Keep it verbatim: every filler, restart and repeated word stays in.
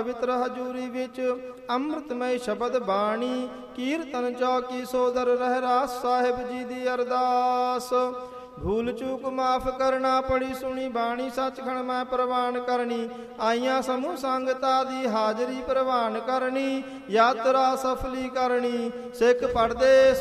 ਪਵਿੱਤਰ ਹਜੂਰੀ ਵਿੱਚ ਅੰਮ੍ਰਿਤਮਈ ਸ਼ਬਦ ਬਾਣੀ ਕੀਰਤਨ ਚੌਕੀ ਸੋਦਰ ਰਹਿਰਾਸ ਸਾਹਿਬ ਜੀ ਦੀ ਅਰਦਾਸ। ਭੂਲ ਚੂਕ ਮਾਫ ਕਰਨਾ, ਪੜੀ ਸੁਣੀ ਬਾਣੀ ਸੱਚਖੰਡ ਮੈਂ ਪ੍ਰਵਾਨ ਕਰਨੀ। ਆਈਆਂ ਸਮੂਹ ਸੰਗਤਾਂ ਦੀ ਹਾਜ਼ਰੀ ਪ੍ਰਵਾਨ ਕਰਨੀ, ਯਾਤਰਾ ਸਫਲੀ ਕਰਨੀ। ਸਿੱਖ ਪੜਦੇ